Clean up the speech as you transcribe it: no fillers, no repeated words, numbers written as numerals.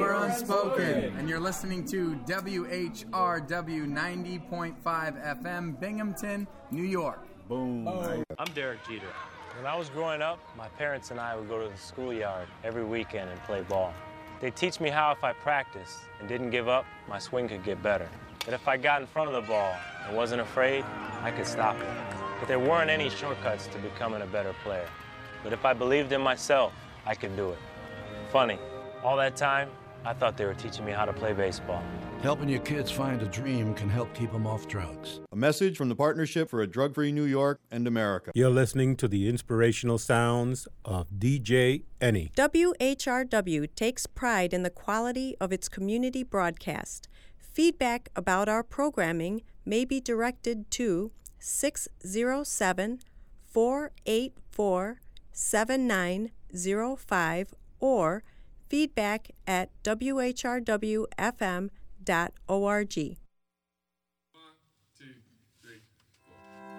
More Unspoken, and you're listening to WHRW 90.5 FM, Binghamton, New York. Boom. I'm Derek Jeter. When I was growing up, my parents and I would go to the schoolyard every weekend and play ball. They'd teach me how if I practiced and didn't give up, my swing could get better. That if I got in front of the ball and wasn't afraid, I could stop it. But there weren't any shortcuts to becoming a better player. But if I believed in myself, I could do it. Funny, all that time, I thought they were teaching me how to play baseball. Helping your kids find a dream can help keep them off drugs. A message from the Partnership for a Drug-Free New York and America. You're listening to the inspirational sounds of DJ Eni. WHRW takes pride in the quality of its community broadcast. Feedback about our programming may be directed to 607-484-7905 or feedback@whrwfm.org.